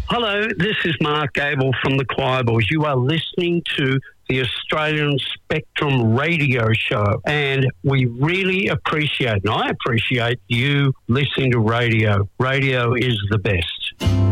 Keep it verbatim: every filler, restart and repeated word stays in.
Hello, this is Mark Gable from the Choir Boys. You are listening to the Australian Spectrum Radio Show, and we really appreciate, and I appreciate you listening to radio. Radio is the best.